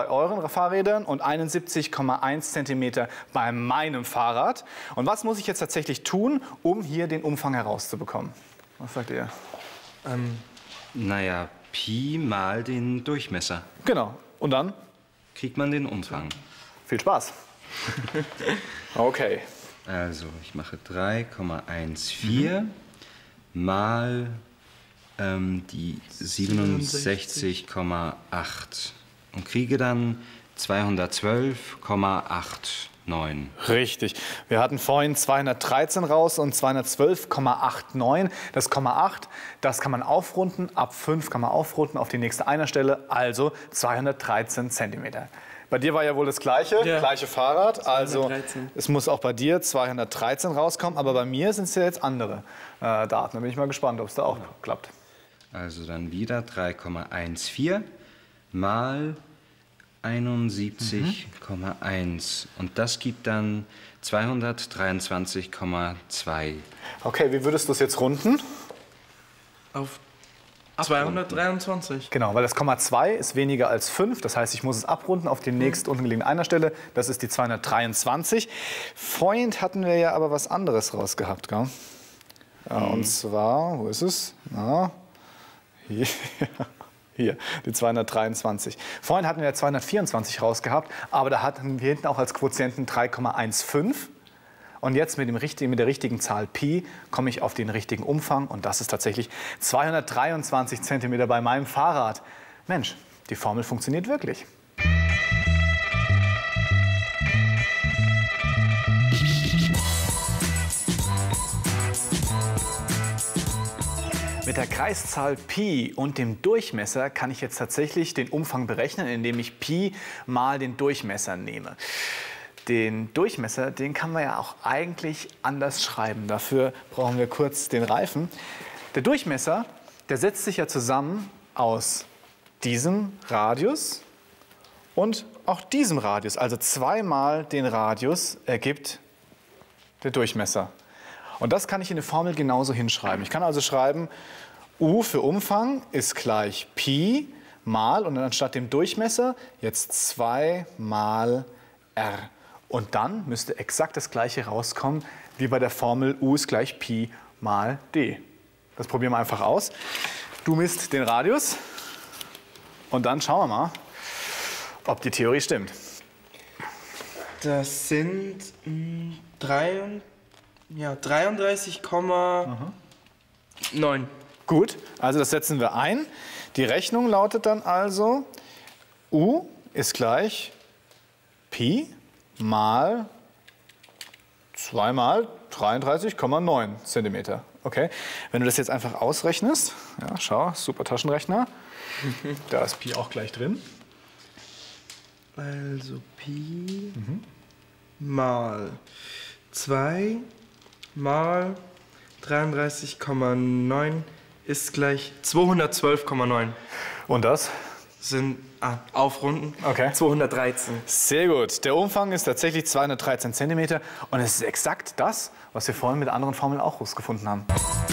bei euren Fahrrädern und 71,1 cm bei meinem Fahrrad. Und was muss ich jetzt tatsächlich tun, um hier den Umfang herauszubekommen? Was sagt ihr? Naja, Pi mal den Durchmesser. Genau. Und dann? Kriegt man den Umfang. Viel Spaß. Okay. Also, ich mache 3,14 mal die 67,8 und kriege dann 212,89. Richtig. Wir hatten vorhin 213 raus und 212,89. Das 0,8, das kann man aufrunden. Ab 5 kann man aufrunden auf die nächste Einerstelle, also 213 cm. Bei dir war ja wohl das Gleiche, gleiche Fahrrad, also 213. Es muss auch bei dir 213 rauskommen, aber bei mir sind es ja jetzt andere Daten. Da bin ich mal gespannt, ob es da auch klappt. Also dann wieder 3,14 mal 71,1 und das gibt dann 223,2. Okay, wie würdest du es jetzt runden? Auf 223. Genau, weil das Komma 2 ist weniger als 5. Das heißt, ich muss es abrunden auf die nächst unten gelegene Einerstelle. Das ist die 223. Vorhin hatten wir ja aber was anderes rausgehabt, gell? Ja, und zwar, wo ist es? Na, hier, die 223. Vorhin hatten wir ja 224 rausgehabt, aber da hatten wir hinten auch als Quotienten 3,15. Und jetzt mit der richtigen Zahl Pi komme ich auf den richtigen Umfang und das ist tatsächlich 223 cm bei meinem Fahrrad. Mensch, die Formel funktioniert wirklich. Mit der Kreiszahl Pi und dem Durchmesser kann ich jetzt tatsächlich den Umfang berechnen, indem ich Pi mal den Durchmesser nehme. Den Durchmesser, den kann man ja auch eigentlich anders schreiben. Dafür brauchen wir kurz den Reifen. Der Durchmesser, der setzt sich ja zusammen aus diesem Radius und auch diesem Radius. Also zweimal den Radius ergibt der Durchmesser. Und das kann ich in der Formel genauso hinschreiben. Ich kann also schreiben, U für Umfang ist gleich Pi mal, und dann anstatt dem Durchmesser jetzt 2 mal R. Und dann müsste exakt das Gleiche rauskommen wie bei der Formel U ist gleich Pi mal D. Das probieren wir einfach aus. Du misst den Radius und dann schauen wir mal, ob die Theorie stimmt. Das sind 33,9. Gut, also das setzen wir ein. Die Rechnung lautet dann also, U ist gleich Pi mal 2 mal 33,9 cm. Okay, wenn du das jetzt einfach ausrechnest, ja, schau, super Taschenrechner, da ist Pi auch gleich drin. Also Pi mal 2 mal 33,9 ist gleich 212,9. Und das? Sind, aufrunden, okay. 213. Sehr gut. Der Umfang ist tatsächlich 213 cm und es ist exakt das, was wir vorhin mit anderen Formeln auch herausgefunden haben.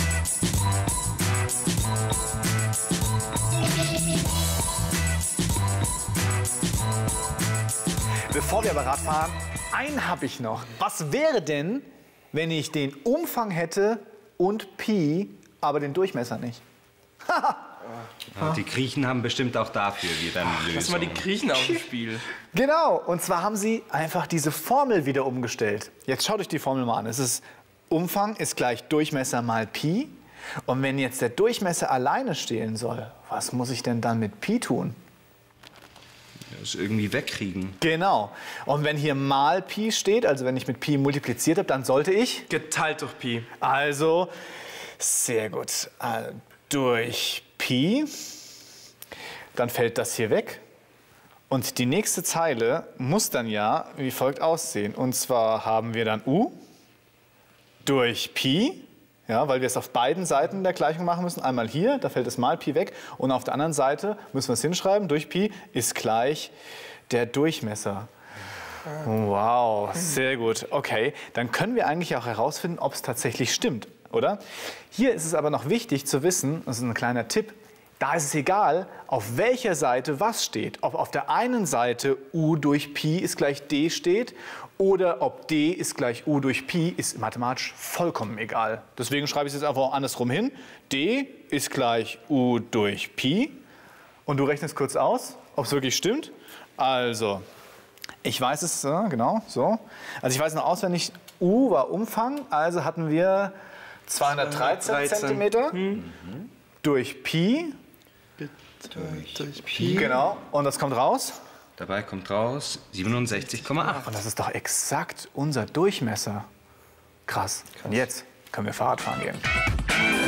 Bevor wir aber Rad fahren, einen habe ich noch. Was wäre denn, wenn ich den Umfang hätte und Pi, aber den Durchmesser nicht? Ja, die Griechen haben bestimmt auch dafür wieder eine Lösung. Lass mal die Griechen auf dem Spiel. Genau, und zwar haben sie einfach diese Formel wieder umgestellt. Jetzt schaut euch die Formel mal an. Es ist Umfang ist gleich Durchmesser mal Pi. Und wenn jetzt der Durchmesser alleine stehen soll, was muss ich denn dann mit Pi tun? Das irgendwie wegkriegen. Genau. Und wenn hier mal Pi steht, also wenn ich mit Pi multipliziert habe, dann sollte ich... Geteilt durch Pi. Also, sehr gut. Durch Pi, dann fällt das hier weg. Und die nächste Zeile muss dann ja wie folgt aussehen. Und zwar haben wir dann U durch Pi, ja, weil wir es auf beiden Seiten der Gleichung machen müssen. Einmal hier, da fällt das mal Pi weg. Und auf der anderen Seite müssen wir es hinschreiben. Durch Pi ist gleich der Durchmesser. Wow, sehr gut. Okay, dann können wir eigentlich auch herausfinden, ob es tatsächlich stimmt, oder? Hier ist es aber noch wichtig zu wissen, das ist ein kleiner Tipp, Da ist es egal, auf welcher Seite was steht. Ob auf der einen Seite U durch Pi ist gleich D steht oder ob D ist gleich U durch Pi, ist mathematisch vollkommen egal. Deswegen schreibe ich es jetzt einfach andersrum hin. D ist gleich U durch Pi. Und du rechnest kurz aus, ob es wirklich stimmt. Also, ich weiß es, genau, so. Also ich weiß noch auswendig, U war Umfang, also hatten wir 213 Zentimeter durch Pi. Durch Pi. Genau, und das kommt raus? Dabei kommt raus 67,8. Und das ist doch exakt unser Durchmesser. Krass. Und jetzt können wir Fahrrad fahren gehen.